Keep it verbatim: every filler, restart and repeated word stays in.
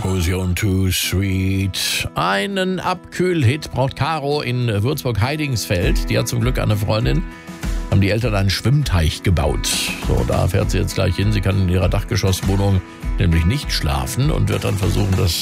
Fusion Too Sweet. Einen Abkühlhit braucht Caro in Würzburg-Heidingsfeld. Die hat zum Glück eine Freundin. Haben die Eltern einen Schwimmteich gebaut. So, da fährt sie jetzt gleich hin. Sie kann in ihrer Dachgeschosswohnung nämlich nicht schlafen und wird dann versuchen, das